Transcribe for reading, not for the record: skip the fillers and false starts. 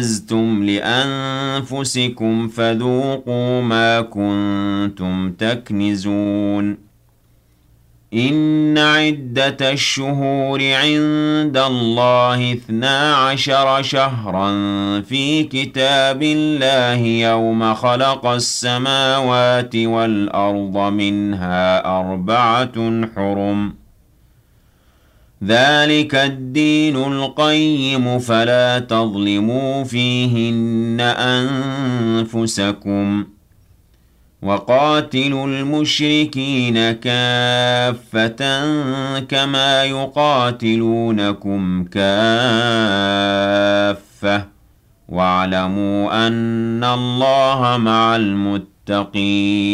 كنتم لأنفسكم فذوقوا ما كنتم تكنزون إن عدة الشهور عند الله 12 شهرا في كتاب الله يوم خلق السماوات والأرض منها 4 حرم ذلك الدين القيم فلا تظلموا فيهن أنفسكم وقاتلوا المشركين كافة كما يقاتلونكم كافة واعلموا أن الله مع المتقين